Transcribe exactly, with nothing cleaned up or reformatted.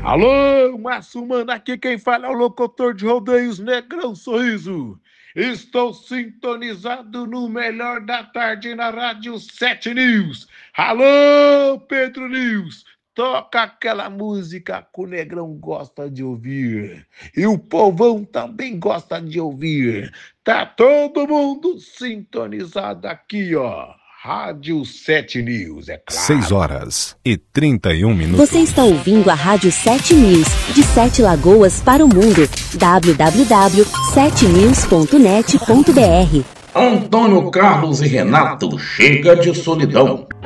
Alô, Massumano, aqui quem fala é o locutor de rodeios Negrão Sorriso. Estou sintonizado no melhor da tarde na Rádio sete News. Alô, Pedro News, toca aquela música que o Negrão gosta de ouvir. E o povão também gosta de ouvir. Tá todo mundo sintonizado aqui, ó. Rádio sete News, é claro. seis horas e trinta e um minutos. Você está ouvindo a Rádio sete News, de Sete Lagoas para o mundo. w w w ponto sete news ponto net ponto b r. Antônio Carlos e Renato, chega de solidão.